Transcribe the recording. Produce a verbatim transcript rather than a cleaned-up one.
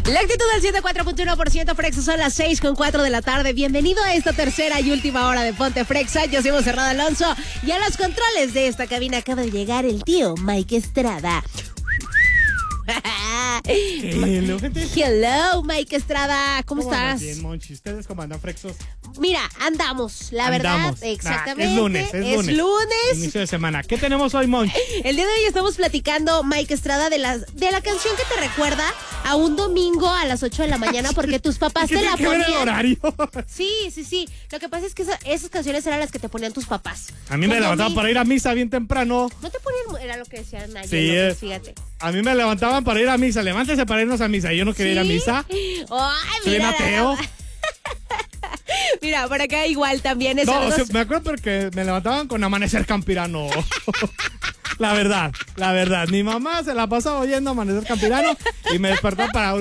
La actitud del ciento cuatro punto uno por ciento Frexa, son las seis con cuatro de la tarde. Bienvenido a esta tercera y última hora de Ponte Frexa. Yo soy Monserrado Alonso y a los controles de esta cabina acaba de llegar el tío Mike Estrada. Hello, gente. Hello, Mike Estrada. ¿Cómo, ¿Cómo estás? Bien, Monchi. ¿Ustedes cómo andan, Frexos? Mira, andamos, la andamos. verdad, exactamente. Nah, es lunes, es, es lunes. lunes. Inicio de semana. ¿Qué tenemos hoy, Monchi? El día de hoy estamos platicando, Mike Estrada, de, las, de la canción que te recuerda a un domingo a las ocho de la mañana porque tus papás te la ponían. ¿Qué tiene que ver el horario? Sí, sí, sí. Lo que pasa es que esa, esas canciones eran las que te ponían tus papás. A mí me levantaban para ir a misa bien temprano. No te ponían, era lo que decían ayer, sí, López, fíjate. A mí me levantaban para ir a misa. Levántese para irnos a misa. Yo no quería ¿Sí? ir a misa. Ay, Soy mira, un ateo. Mira, por acá igual también es. No, o sea, me acuerdo porque me levantaban con Amanecer Campirano. La verdad, la verdad. Mi mamá se la pasaba oyendo Amanecer Campirano y me despertó para